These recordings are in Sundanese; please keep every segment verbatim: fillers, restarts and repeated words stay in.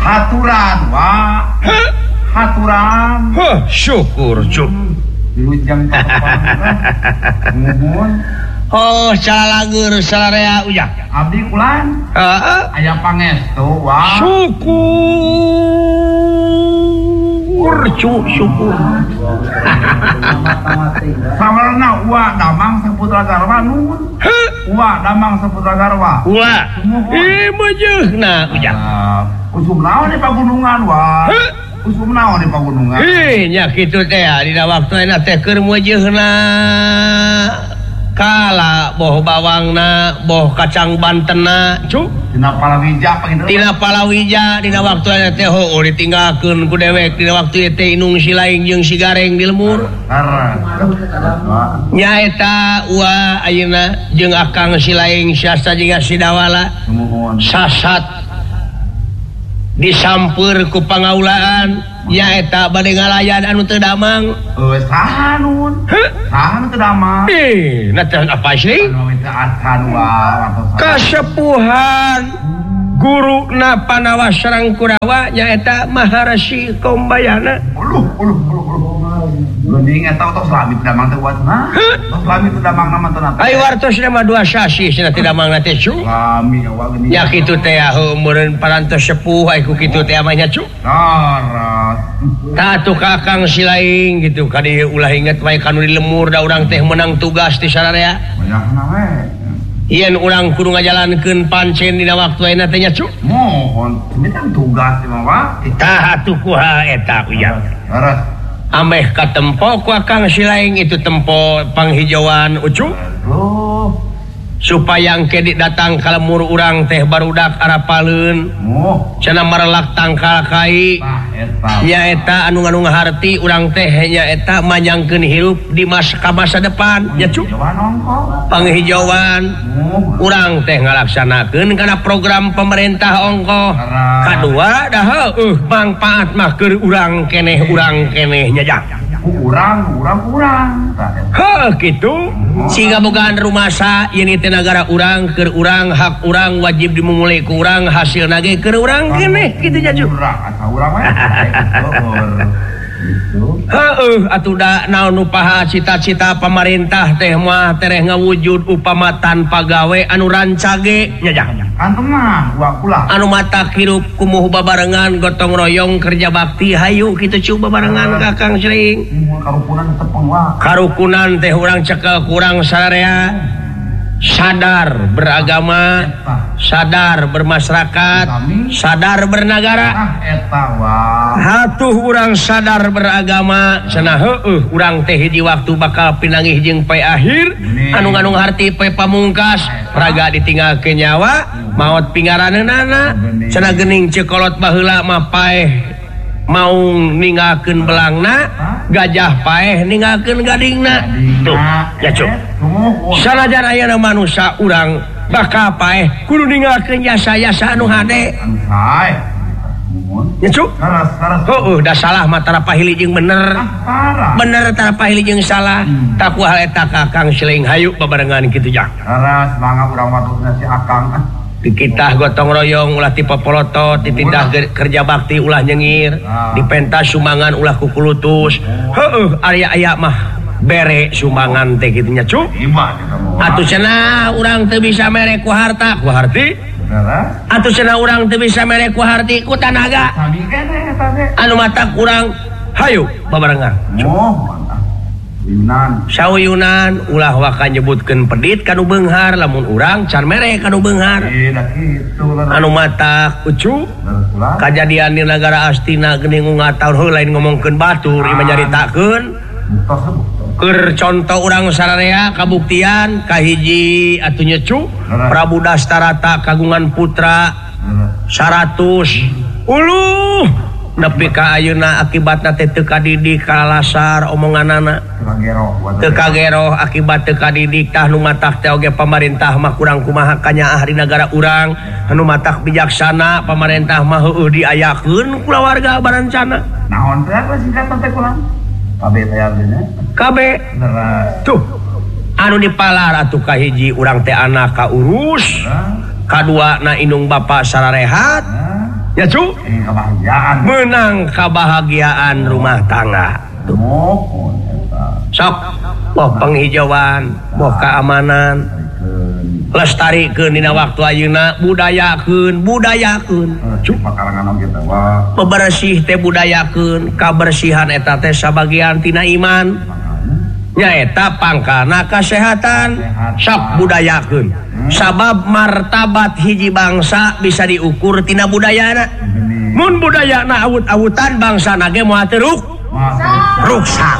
haturan wah haturan huh, syukur cuk dilujang ngubun oh salagur salarea ujang abdi kulan heeh aya pangestu wah syukur cuk syukur samarna wa damang saputra garwa nuhun wa damang saputra garwa wa eh meujeuna ujang usum naon di pagunungan wah usum naon di pagunungan eh nya kitu teh dina waktuna teh keur meujeuna kala boh bawangna boh kacang bantenna cuk tina palawija pagitu tina palawija dina waktuna teh heuh ditinggalkeun ku dewek dina waktu teh inung si laing jeung si gareng di lemur nyaeta wa ayeuna jeung akang si laing siasa jeung si dawala sasat disamper ku pangaulaan nyaeta bade ngalayan anu teu damang euy saha nun saha nu teu damang eh nateh apa sih anu minta akan wa kasepuhan guru na Panawa Sareng Kurawa nyaeta Maharasi Kombayana uluh uluh uluh geuning eta tos lami teu damang teh watna tos lami teu damang nama teu nate ai wartos nama dua sasi cenah teu damang nate cu lami wa geuning nya kitu teh heuh meureun parantos sepuh ai ku kitu teh mah nya cu darat tatu kakang si laing gitu kadi ulah inget wae kanu di lemur da urang teh menang tugas di sararea banyakna we ieun urang kudu ngajalankeun pancen dina waktu ayeuna teh nya cu mohon minta tugas mah wa tah atuh kuha eta uyang darat ameh katempo ku akang si laing itu tempo panghijauan ucu loh supaya engke datang ka lemur urang teh barudak arapaleun moh cenah marelak tangkal kai nyaeta anu nganu ngaharti urang teh nyaeta manyangkeun hirup di masa ka masa depan nya cu panghijauan urang teh ngalaksanakeun kana program pemerintah ongko kadua dah heuh mangpaat mah keur urang keneh urang keneh nya jak urang urang urang heuh kitu sehingga bogaan rumasa ieu teh nagara urang keur urang hak urang wajib dimulai ku urang hasilna ge keur urang keneh kitu nya cu urang asa urang mah heuh atuh da naon nu paha cita-cita pamarintah teh mah tereh ngawujud upama tanpa gawe anu rancage nya jak antum mah wa kula anu mata hirup kumuh babarengan gotong royong kerja bakti hayu kitu cu babarengan kakang sering karukunan tepeng wa karukunan teh urang cekel kurang sararea sadar beragama sadar bermasyarakat sadar bernagara ah eta wa hatuh urang sadar beragama cenah heueuh urang teh hiji waktu bakal pinangih jeung poe akhir anu nganu harti poe pamungkas raga ditinggalkeun nyawa maot pingaraneunana cenah geuning cekolot baheula mah paeh mau ninggalkeun belangna gajah paeh ninggalkeun gadingna tuh ya cu sanajan ayeuna manusia urang bakal paeh kudu ninggalkeun jasa-jasa anu hade hai ya cu saras saras heueuh da salah mah tara pahili jeung bener bener tara pahili jeung salah tak kual eta kakang siling hayu babarengan kitu jak saras mangga urang watuna si akang kita gotong royong ulah ti popolotot ditindah kerja bakti ulah nyengir di pentas sumbangan ulah kukulutus heueuh aya aya mah bere sumbangan teh kitu nya cu atuh cenah urang teu bisa mere ku harta ku harti atuh cenah urang teu bisa mere ku harti ku tanaga anu matak urang hayu babarengan moh Yunan sauyunan ulah waka nyebutkeun pedit kanu beunghar lamun urang can mere kanu beunghar anu matak ucu kajadian di negara Astina geuning ngataun heuh lain ngomongkeun batur ieu nyaritakeun keur contoh urang sararea kabuktian kahiji atuh nyecu Prabu Dastarata kagungan putra seratus uluh nepi ka ayeuna akibatna teh teu kadidik kalasar omonganana teu kagero akibat teu kadidik tah nu matak teh oge pamarentah mah kurang kumaha kanyaah di negara urang anu matak bijaksana pamarentah mah heueuh diayakeun kula warga barancana naon teh singkatan teh kurang kabe teh artinya kabe tuh anu dipalar atuh kahiji urang teh anak ka urus kadua na indung bapa sararehat Ya cu eh, kebahagiaan menang kebahagiaan rumah tangga oh eta sok boh penghijauan boh keamanan lestarikeun dina waktu ayeuna budayakeun budayakeun cuk pakarangan oge teh wah bebersih teh budayakeun kabersihan eta teh sabagian tina iman nyaeta pangkalna kesehatan sok budayakeun sabab martabat hiji bangsa bisa diukur tina budayana mun budayana awut-awutan bangsana ge moal teu rusak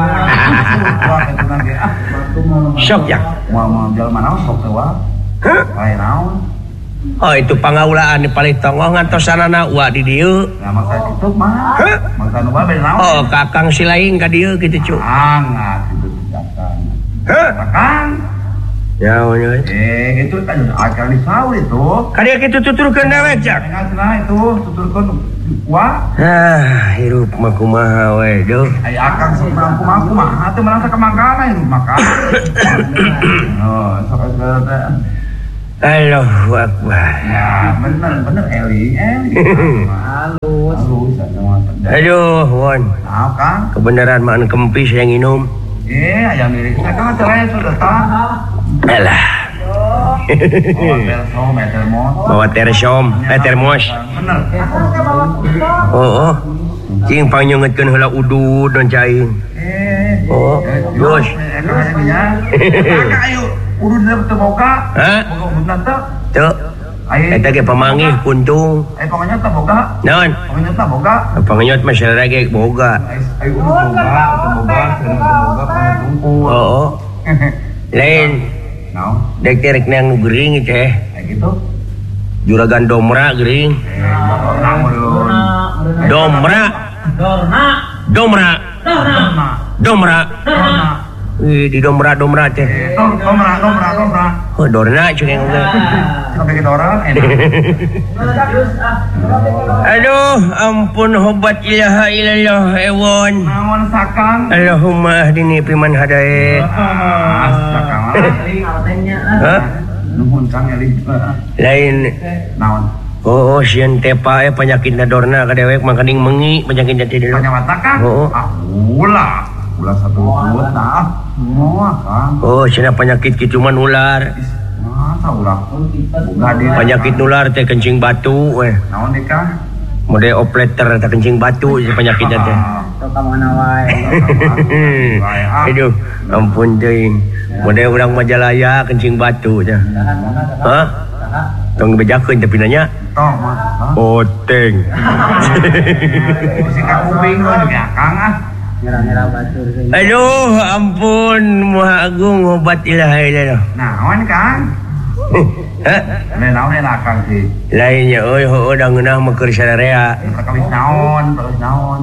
sok ya mau jelema naon sok teh wah lain naon oh itu pangaulaan di paling tonggo ngantosanana wa di dieu nah masa itu mah masa nu bae naon oh kakang si lain ka dieu kitu cu sangat itu tindakan heh kakang ya nya eh itu kan akal di saur itu ka dieu kitu tuturkeun dewek jak ngasna itu tuturkeun wah ah hirup mah kumaha we duh ai akang sok mampu mampu mah teu merasa kemangkana itu maka oh sok teh Allahu Akbar. Ya, bener, bener Eli, Eli. Halus. Halus, aduh, Won. Maaf, Kang. Kebenaran mak kempis yang minum. Eh, ayam milik saya kan cerai sudah tahu. Alah. Tersom, termos. Bawa tersom, eh termos. Bener. Oh, oh. Cing panyeungeutkeun heula udud dan cai. Eh. Oh, yos. Kakak ayo. Udud teu boga. Hah? Boga udud teu. Teu. Eta ge pamanggih kuntung. Eh pokoknya teu boga. Naon? Pokoknya teu boga. Panganyot mah sareng ge boga. Ayo udud boga, teu boga, teu boga pangungkul. Oh, oh. Lain. Naon? Dek terek nang geuring teh. Kayak gitu. Juragan domra geuring. Eh, orang ulun. Domra. Dorna. Domra. Dorna. Domra. Dorna. Wih, di domra-domra teh. Eh, dom- domra, domra, domra. Oh, dorna cengeng ge. Sampai kita orang enak. Aduh, ampun hobat ilaha illallah ewon. Naon sakang? Allahumma ahdini fiman hadaik. Ah, sakang. Hah? Nuhun Kang Eli. Lain. Naon? Oh, oh sieun tepa eh penyakitna dorna ka dewek mangkaning mengi penyakitna teh dulu. Panyawata Kang? Oh. Ah, ulah. Ulah satu buat nah. Semua Kang. Oh, cenah penyakit kitu man ular. Masa ulah? Buka di Penyakit nular teh kencing batu weh. Naon deh Kang? Mode opleter teh kencing batu ieu penyakitna teh. Toka mana wae. Aduh, ampun teuing. Mode urang Majalaya kencing batu teh. Hah? Tong bejakeun tapi nanya. Tong mah. Oteng. Sing ka kuping ya Kang ah. Ngira-ngira batur. Aduh, ampun, Maha Agung obat ilaha illallah. Naon Kang? Hah? Ada naon lah Kang sih. Lainnya euy heueuh da ngeunah mah keur sadarea. Kawis naon, kawis naon.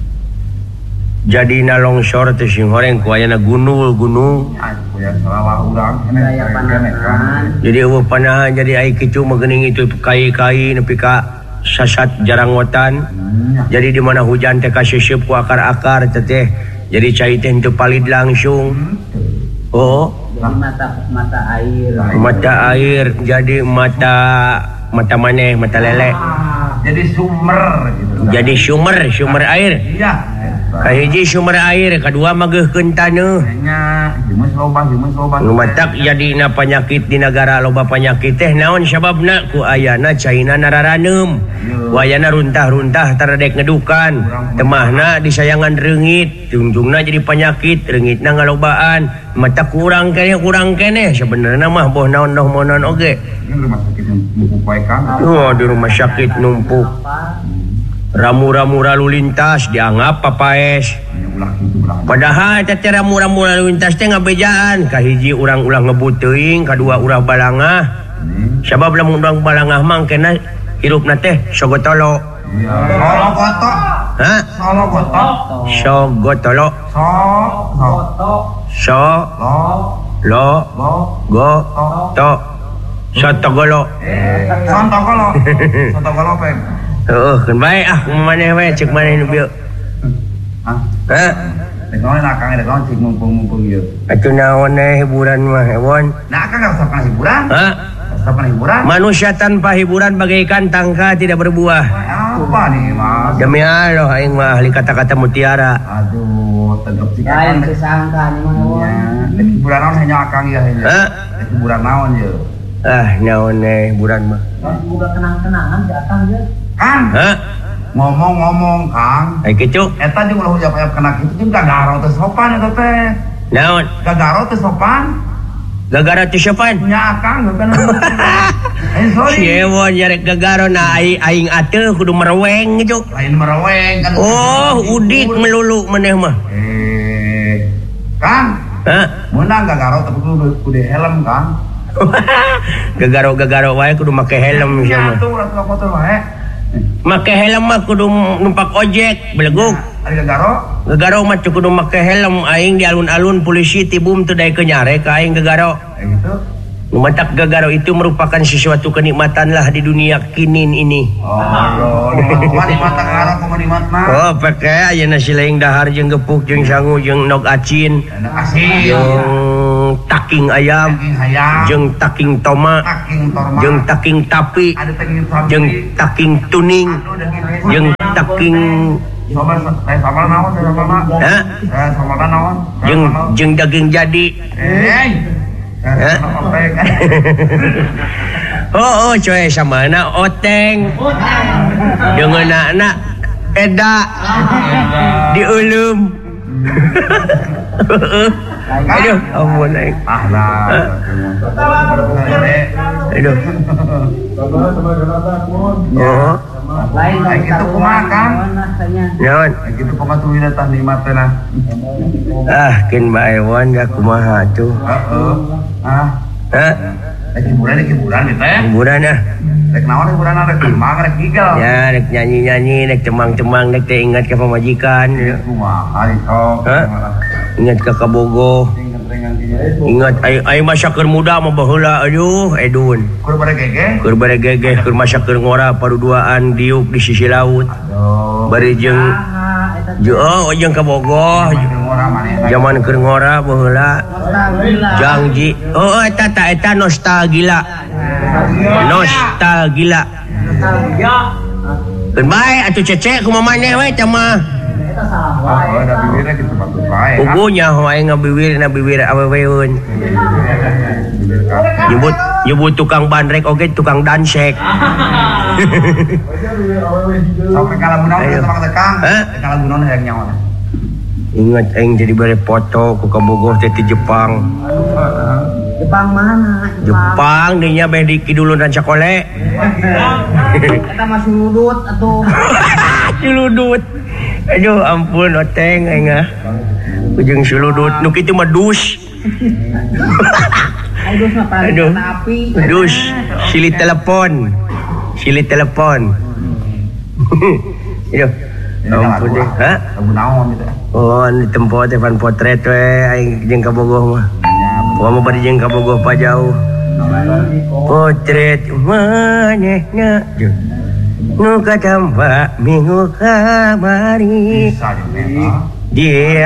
Jadina longsor teh sing horeng ku ayana gunul-gunung. Aku ya salah urang Daya panahan. Jadi eueuh panahan jadi ai kitu mah geuning itu kai-kai nepi ka sasat jaranggotan. Jadi di mana hujan teh kaseup ku akar-akar teh teh. Jadi cai teh teu palid langsung. Oh, Jadi mata mata air. mata air jadi mata mata maneh mata lele. Jadi sumber gitu. Jadi sumber sumber air. Iya. Kahiji sumber air, kadua mageuhkeun taneuh. Nya, jumus loba, jumus loba. Nu matak jadina penyakit di negara loba penyakit teh naon sababna ku ayana caina nararaneum. Ku ayana runtah-runtah taradek ngedukan. Temahna disayangan reungit, tunjungna jadi penyakit, reungitna ngalobaan. Mata kurang keneh kurang keneh sebenarnya mah boh naon noh monon oge. Ini rumah sakit numpuk poe Kang. Oh, di rumah sakit numpuk. Ramu-ramu lalu lintas dianggap papaes. Ya ulah kitu ulah. Padahal teh ramu-ramu lalu lintas teh ngabejaan. Kahiji urang ulah ngebut teuing, kadua urang balangah. Sabab lamun urang balangah mah kena hirupna teh sogotolo. Iya. Solo gotok. Hah? Solo gotok. Sogotolo. So, so, So lo, lo lo, go to sotogolo. eh, sontogolo. Sontogolo pe. Heuh, keun bae ah kumaneh we ceuk maneh nu bieu. Hah? Heh, Dek naon lah Kang, dek naon cik mumpung-mumpung ieu. atuh naon eh hiburan mah ewon. Nah, Kang enggak usah kasih hiburan. Hah? Usah Tanpa hiburan. Manusia tanpa hiburan bagaikan tangka tidak berbuah. Apa nih mas? Demi Allah, aing mah ahli kata-kata mutiara. Aduh, tegap sih Lain kan. kesangka nih mah wong. Ya, hiburan naon hanya akang ya hanya. Hah? Hiburan naon ya. Ah, naon eh hiburan mah. Udah kenang-kenangan di atas ya. Kang, Hah? ngomong-ngomong Kang. Ai kitu. Eta jeung ulah hujab-hujab kena kitu jeung gagaro teh sopan eta teh. Naon? Gagaro teh sopan. Gagara teh sopan. Nya akang bukan. Eh sorry. Siewon jarek gagaro na ai- aing ateuh kudu mereweng gitu. Lain mereweng kan. Oh, udik melulu maneh mah. Eh, Kang, Hah? menang gagaro tapi kudu kudu helm Kang. Gagaro-gagaro wae kudu make helm sia mah. Atuh atuh motor wae. Make helm mah kudu numpak ojek, beleguk. Ari gagaro. Gagaro mah teu kudu make helm, aing di alun-alun polisi tibum teu daek nyare ka aing gagaro. Kayak gitu. Lumatak gagaro itu merupakan sesuatu kenikmatan lah di dunia kinin ini. Oh, kumaha di mata gagaro kumaha di mata. Oh, pake ayeuna sileing dahar jeung gepuk jeung sangu jeung nog acin, Enak asin. jeung taking ayam, Taking hayam. jeung taking toma, Taking torma. jeung taking tapi, Ada taking sapi. jeung taking tuning, Udah gitu. jeung taking Sobar saya sobar naon saya sobar naon. ha, Saya sobar naon. jeung jeung daging jadi. Eh. Hah? Oh, oh, coy sama na oteng. Dengan anak eda diulum. Aduh, ampun aing. Ah lah. Aduh. Oh, Lain Kayak gitu kumaha Kang? rasanya. naon? Kayak gitu kumaha tuh ina tah nikmat teh nah. Ah, kin bae wan da kumaha tuh. Heeh. Ah, Hah? rek hiburan rek hiburan gitu ya. Hiburan ah. Rek naon hiburan rek mang rek gigal. Ya, rek nyanyi-nyanyi, rek cemang-cemang, rek teh ingat ke pamajikan. Kumaha itu. Hah? Ingat ke kabogoh. Ingat ai ai masa keur muda mah baheula aduh edun. Kur pada gege. Keur bare gegeh keur masa keur ngora paduduaan diuk di sisi laut. Aduh. Bari jeung Ah, eta jeung oh jeung kabogoh Ngora maneh. zaman keur ngora baheula nostalgia. janji. Oh eta ta eta nostalgia. Nostalgia. Nostalgia. Keur bae atuh cece kumaha maneh we teh mah. Eta salah Oh, wae. ada bibirnya gitu bagus bae. Pugunya wae ngabiwir na bibir aweweun. Nyebut nyebut tukang bandrek oge tukang dansek. Sampai kalau bunon Ayo. kita makan tekang. Hah? Kalau bunon yang nyawa. Ingat aing jadi bare foto ku kabogoh teh ti Jepang. Jepang mana? Jepang dinya beh di Kidulun Rancakole. Kita masih nudut atuh. Ciludut. Aduh ampun oteng aing ah. Ujung ciludut nu kitu mah dus. Aduh mah paling Aduh. kena api. Dus silih telepon. Silih telepon. Aduh. Ampun deh. Ha? Lagu naon gitu. Oh, di tempat teh pan potret we aing jeung kabogoh mah. Wa mah bari jeung kabogoh pa jauh. Potret manehna nu katamba minggu kamari. Bisa di Dia